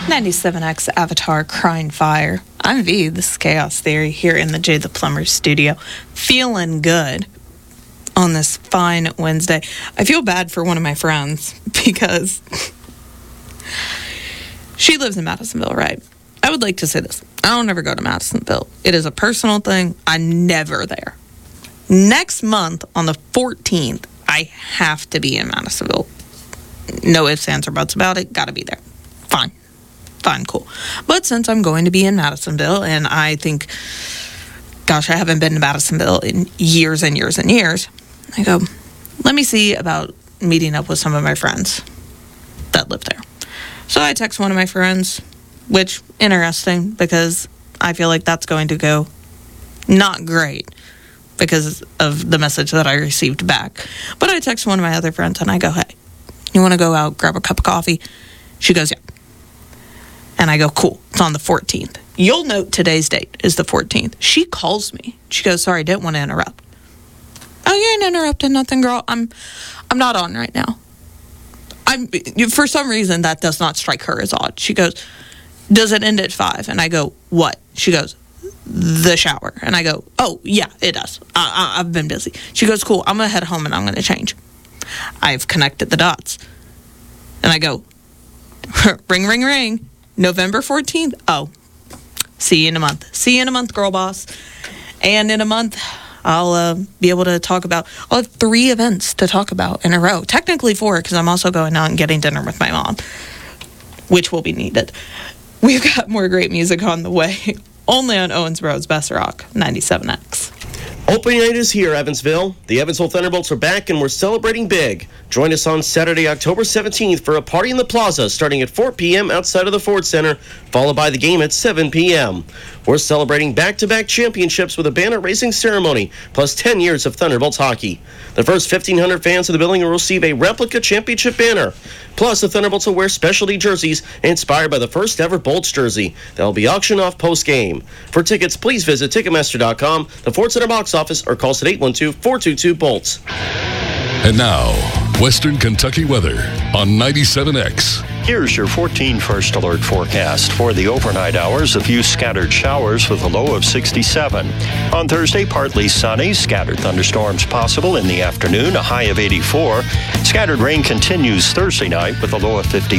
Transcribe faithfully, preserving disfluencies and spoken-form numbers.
ninety-seven X Avatar Crying Fire. I'm V. This is Chaos Theory here in the Jay the Plumber studio. Feeling good on this fine Wednesday. I feel bad for one of my friends because she lives in Madisonville, right? I would like to say this. I don't ever go to Madisonville. It is a personal thing. I'm never there. Next month on the fourteenth, I have to be in Madisonville. No ifs, ands, or buts about it. Gotta be there. Fine. Fine, cool. But since I'm going to be in Madisonville, and I think, gosh, I haven't been to Madisonville in years and years and years, I go, let me see about meeting up with some of my friends that live there. So I text one of my friends, which, interesting, because I feel like that's going to go not great because of the message that I received back. But I text one of my other friends, and I go, hey, you want to go out, grab a cup of coffee? She goes, yeah. And I go, cool, it's on the fourteenth. You'll note today's date is the fourteenth. She calls me. She goes, sorry, didn't want to interrupt. Oh, you ain't interrupting nothing, girl. I'm I'm not on right now. I'm for some reason, that does not strike her as odd. She goes, does it end at five? And I go, what? She goes, the shower. And I go, oh, yeah, it does. I, I, I've been busy. She goes, cool, I'm going to head home and I'm going to change. I've connected the dots. And I go, ring, ring, ring. November fourteenth. Oh, see you in a month. See you in a month, girl boss. And in a month, I'll uh, be able to talk about, I'll have three events to talk about in a row. Technically four, because I'm also going out and getting dinner with my mom, which will be needed. We've got more great music on the way, only on Owensboro's Best Rock, ninety-seven X. Opening night is here, Evansville. The Evansville Thunderbolts are back, and we're celebrating big. Join us on Saturday, October seventeenth for a party in the plaza starting at four p.m. outside of the Ford Center, followed by the game at seven p.m. We're celebrating back-to-back championships with a banner raising ceremony, plus ten years of Thunderbolts hockey. The first fifteen hundred fans of the building will receive a replica championship banner. Plus, the Thunderbolts will wear specialty jerseys inspired by the first ever Bolts jersey that will be auctioned off post-game. For tickets, please visit Ticketmaster dot com, the Ford Center box office, or call us at eight one two, four two two, BOLTS. And now, Western Kentucky weather on ninety-seven X. Here's your fourteen First Alert forecast. For the overnight hours, a few scattered showers with a low of sixty-seven. On Thursday, partly sunny, scattered thunderstorms possible in the afternoon, a high of eighty-four. Scattered rain continues Thursday night with a low of fifty.